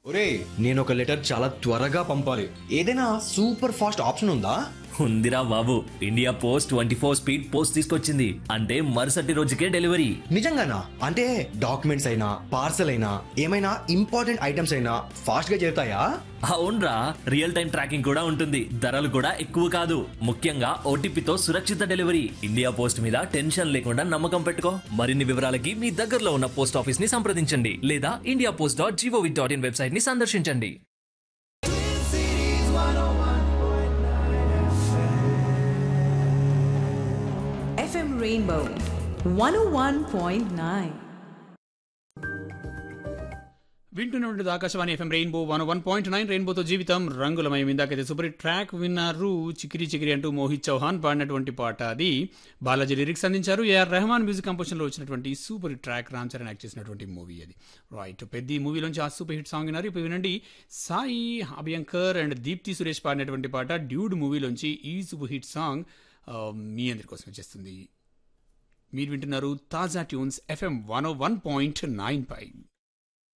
ఒరే నేను ఒక లెటర్ చాలా త్వరగా పంపాలి. ఏదైనా సూపర్ ఫాస్ట్ ఆప్షన్ ఉందా? ఉందిరా బాబు, ఇండియా పోస్ట్ 24 స్పీడ్ పోస్ట్ తీసుకొచ్చింది. అంటే మరుసటి రోజుకే డెలివరీ. నిజంగానా? అంటే డాక్యుమెంట్స్ అయినా పార్సల్ అయినా ఏమైనా ఇంపార్టెంట్ ఐటమ్స్ అయినా ఫాస్ట్ గా చేరుతాయా? అవునరా, రియల్ టైం ట్రాకింగ్ కూడా ఉంటుంది. ధరలు కూడా ఎక్కువ కాదు. ముఖ్యంగా ఓటీపీతో సురక్షిత డెలివరీ. ఇండియా పోస్ట్ మీద టెన్షన్ లేకుండా నమ్మకం పెట్టుకో. మరిన్ని వివరాలకి మీ దగ్గరలో ఉన్న పోస్ట్ ఆఫీస్ ని సంప్రదించండి లేదా indiapost.gov.in వెబ్సైట్ ని సందర్శించండి. FM Rainbow 101.9. వింటూనే ఉంటుంది ఆకాశవాణి ఎఫ్ఎం రెయిన్బో 101.9. రెయిన్బోతో జీవితం రంగులమయం. ఇందాకైతే సూపర్ ట్రాక్ విన్నారు. చికిరి చికిరి అంటూ మోహిత్ చౌహాన్ పాడినటువంటి పాట. అది బాలాజీ లిరిక్స్ అందించారు. ఏఆర్ రెహమాన్ మ్యూజిక్ కంపోజిషన్లో వచ్చినటువంటి super track Ram Charan act చేసినటువంటి మూవీ అది. రైట్, పెద్ద మూవీలోంచి ఆ సూపర్ హిట్ సాంగ్ విన్నారు. ఇప్పుడు వినండి, సాయి అభ్యంకర్ అండ్ దీప్తి సురేష్ పాడినటువంటి పాట డ్యూడ్ మూవీలోంచి ఈ సూపర్ హిట్ సాంగ్ మీ అందరి కోసం వచ్చేస్తుంది. మీరు వింటున్నారు తాజా ట్యూన్స్ FM 101.9 పై.